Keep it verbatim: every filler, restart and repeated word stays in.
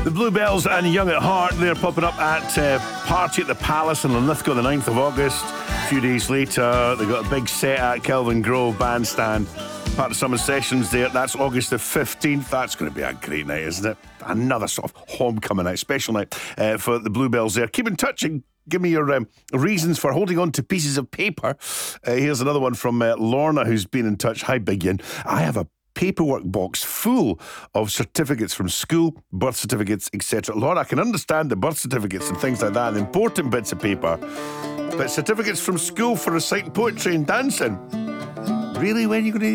The Bluebells and Young at Heart, they're popping up at uh, Party at the Palace in Linlithgow the ninth of August. A few days later, they've got a big set at Kelvin Grove Bandstand. Part of Summer Sessions there. That's August the fifteenth. That's going to be a great night, isn't it? Another sort of homecoming night, special night uh, for the Bluebells there. Keep in touch and give me your um, reasons for holding on to pieces of paper. Uh, here's another one from uh, Lorna, who's been in touch. Hi, Big Yin. I have a paperwork box full of certificates from school, birth certificates, et cetera. Lorna, I can understand the birth certificates and things like that, and important bits of paper, but certificates from school for reciting poetry and dancing, really, when are you going to